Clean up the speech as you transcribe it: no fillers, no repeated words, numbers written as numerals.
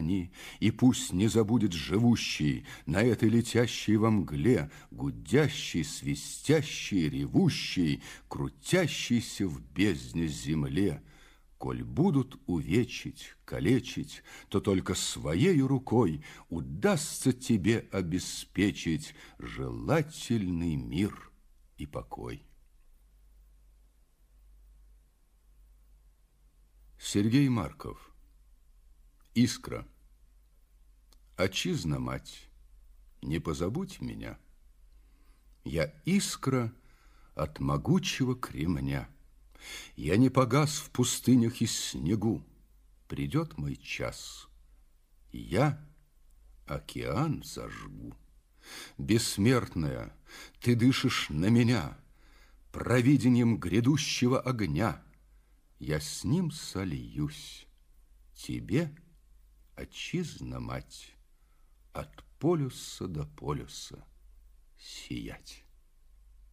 храни, и пусть не забудет живущий на этой летящей во мгле, гудящий, свистящий, ревущий, крутящийся в бездне земле. Коль будут увечить, калечить, то только своею рукой удастся тебе обеспечить желательный мир и покой. Сергей Марков. Искра. Отчизна мать, не позабудь меня. Я искра от могучего кремня. Я не погас в пустынях и снегу. Придет мой час, я океан зажгу. Бессмертная, ты дышишь на меня провидением грядущего огня. Я с ним сольюсь. Тебе, отчизна мать, от полюса до полюса сиять.